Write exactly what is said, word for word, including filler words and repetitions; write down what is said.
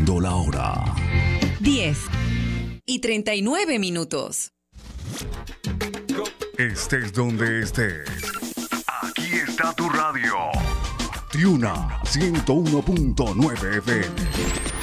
Marcando la hora. diez y treinta y nueve minutos. Estés donde estés. Aquí está tu radio. Triuna ciento uno punto nueve F M.